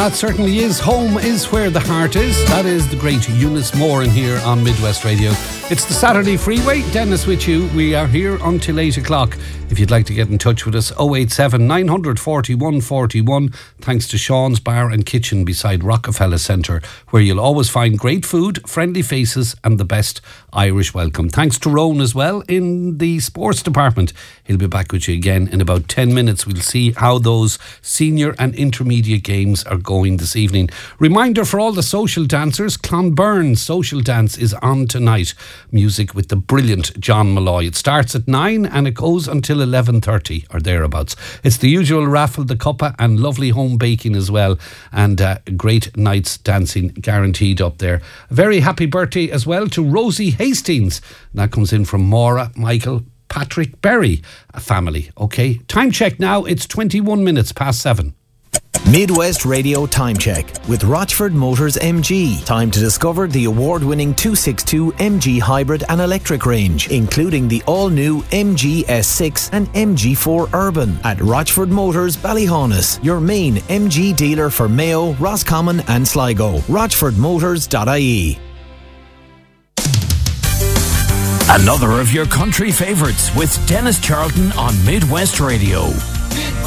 That certainly is. Home is where the heart is. That is the great Eunice Moore in here on Midwest Radio. It's the Saturday Freeway. Dennis with you. We are here until 8 o'clock. If you'd like to get in touch with us, 087 941 41. Thanks to Sean's Bar and Kitchen beside Rockefeller Centre, where you'll always find great food, friendly faces and the best Irish welcome. Thanks to Rowan as well in the sports department. He'll be back with you again in about 10 minutes. We'll see how those senior and intermediate games are going this evening. Reminder for all the social dancers, Clonberne Social Dance is on tonight. Music with the brilliant John Malloy. It starts at 9 and it goes until 11:30 or thereabouts. It's the usual raffle, the cuppa and lovely home baking as well, and great night's dancing guaranteed up there. A very happy birthday as well to Rosie Hastings. That comes in from Maura, Michael, Patrick Berry, a family. Okay, time check now. It's 21 minutes past 7. Midwest Radio Time Check with Rochford Motors MG. Time to discover the award-winning 262 MG hybrid and electric range, including the all-new MG S6 and MG4 Urban at Rochford Motors Ballyhaunis, your main MG dealer for Mayo, Roscommon and Sligo. RochfordMotors.ie. Another of your country favourites with Dennis Charlton on Midwest Radio.